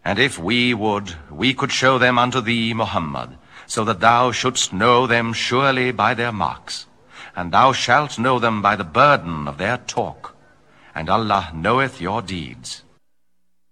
And if we would, we could show them unto thee, Muhammad, so that thou shouldst know them surely by their marks. And thou shalt know them by the burden of their talk. And Allah knoweth your deeds.